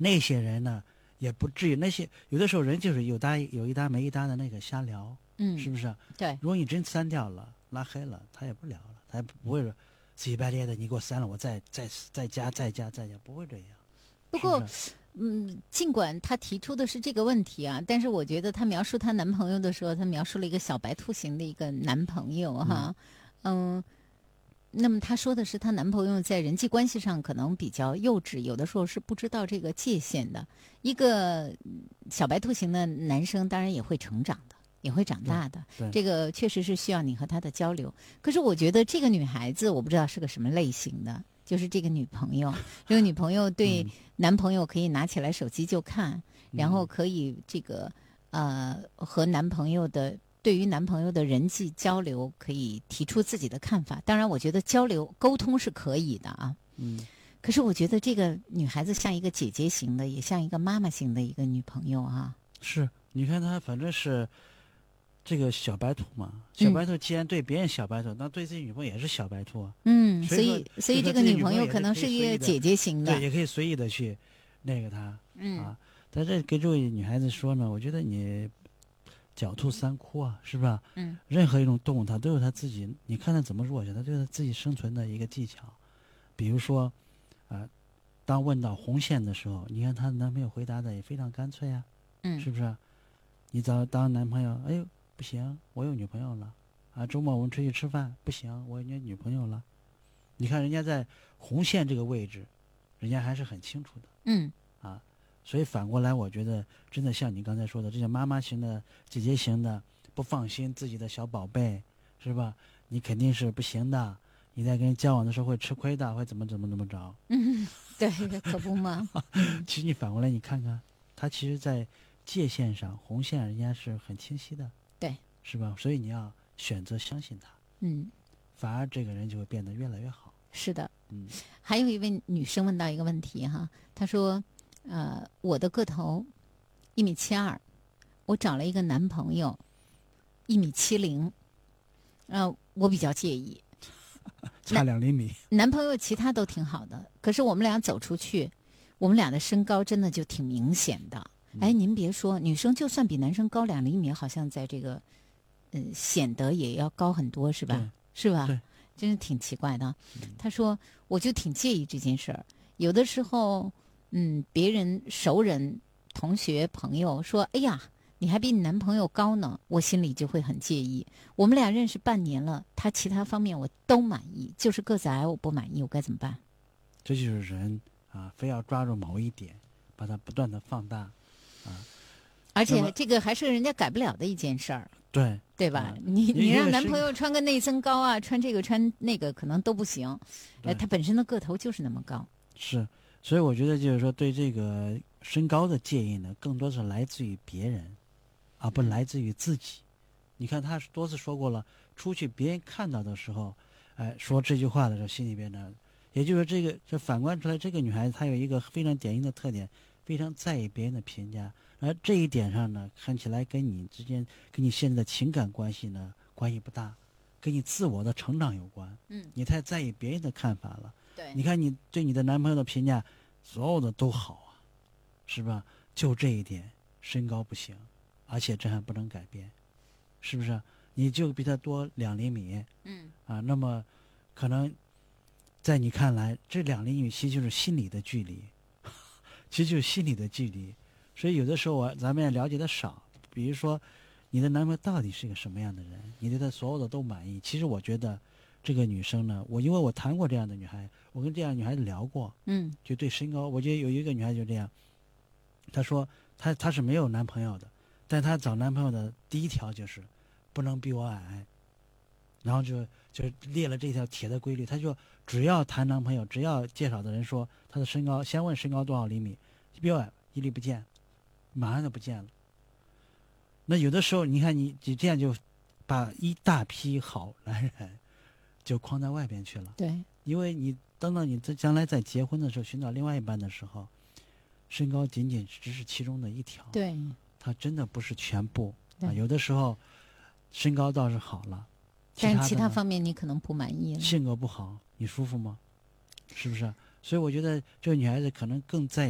那些人呢也不至于，那些有的时候人就是有一搭没一搭的那个瞎聊，是不是？ 对。 如果你真删掉了、拉黑了，他也不聊了，他也不会说死乞白咧的你给我删了，我再加，不会这样。 不过， 是尽管她提出的是这个问题啊，但是我觉得她描述她男朋友的时候，她描述了一个小白兔型的一个男朋友哈，那么她说的是她男朋友在人际关系上可能比较幼稚，有的时候是不知道这个界限的。一个小白兔型的男生当然也会成长的，也会长大的，这个确实是需要你和他的交流。可是我觉得这个女孩子，我不知道是个什么类型的。就是这个女朋友，这个女朋友对男朋友可以拿起来手机就看，然后可以这个和男朋友的对于男朋友的人际交流可以提出自己的看法。当然，我觉得交流沟通是可以的啊。可是我觉得这个女孩子像一个姐姐型的，也像一个妈妈型的一个女朋友啊。 是，你看她反正是。这个小白兔嘛，小白兔既然对别人小白兔，那对自己女朋友也是小白兔啊。 所以这个女朋友可能是一个姐姐型的， 对，也可以随意的去那个她啊。但这给这位女孩子说呢，我觉得你狡兔三窟啊，是吧？任何一种动物它都有它自己，你看它怎么弱小，它都有它自己生存的一个技巧。比如说当问到红线的时候，你看她的男朋友回答的也非常干脆啊，是不是？你当男朋友，哎呦。不行，我有女朋友了啊！周末我们出去吃饭，不行，我有女朋友了。你看人家在红线这个位置，人家还是很清楚的。所以反过来，我觉得真的像你刚才说的，这些妈妈型的、姐姐型的，不放心自己的小宝贝，是吧？你肯定是不行的。你在跟人交往的时候会吃亏的，会怎么着？ 对，可不嘛。 其实你反过来你看看，他其实，在界限上，红线人家是很清晰的。 对， 是吧？所以你要选择相信他，反而这个人就会变得越来越好。 是的，还有一位女生问到一个问题哈，她说，我的个头1.72米，我找了一个男朋友1.70米，我比较介意， 差2厘米。 男朋友其他都挺好的，可是我们俩走出去，我们俩的身高真的就挺明显的。您别说，女生就算比男生高2厘米，好像在这个，显得也要高很多，是吧？是吧？ 对， 真是挺奇怪的。他说，我就挺介意这件事儿。有的时候，别人、熟人、同学、朋友说：“哎呀，你还比你男朋友高呢。”我心里就会很介意。我们俩认识半年了，他其他方面我都满意，就是个子矮我不满意，我该怎么办？ 这就是人啊，非要抓住某一点，把它不断的放大。 而且这个还是人家改不了的一件事儿，对吧？你让男朋友穿个内增高啊，穿这个穿那个可能都不行，他本身的个头就是那么高。 是，所以我觉得就是说，对这个身高的介意呢，更多是来自于别人，而不来自于自己。你看他多次说过了，出去别人看到的时候，说这句话的时候，心里边呢，也就是这反观出来，这个女孩子她有一个非常典型的特点。非常在意别人的评价，而这一点上呢，看起来跟你之间、跟你现在的情感关系呢关系不大，跟你自我的成长有关。你太在意别人的看法了。 对， 你看你对你的男朋友的评价，所有的都好啊，是吧？就这一点，身高不行，而且这还不能改变，是不是？你就比他多2厘米，那么可能在你看来，这2厘米其实就是心理的距离。其实就是心理的距离，所以有的时候咱们也了解的少。比如说，你的男朋友到底是个什么样的人，你对他所有的都满意。其实我觉得，这个女生呢，因为我谈过这样的女孩，我跟这样的女孩子聊过，就对身高，我觉得有一个女孩就这样，她说她是没有男朋友的，但她找男朋友的第一条就是不能比我矮，然后就列了这条铁的规律。她说只要谈男朋友，只要介绍的人说他的身高，先问身高多少厘米，比我矮一律不见，马上就不见了。那有的时候你看你这样就把一大批好男人就框在外边去了。 对， 因为你等到你将来在结婚的时候寻找另外一半的时候，身高仅仅只是其中的一条， 对， 它真的不是全部啊。有的时候身高倒是好了， 但是其他方面你可能不满意了， 性格不好，你舒服吗？是不是？所以我觉得这个女孩子可能更在意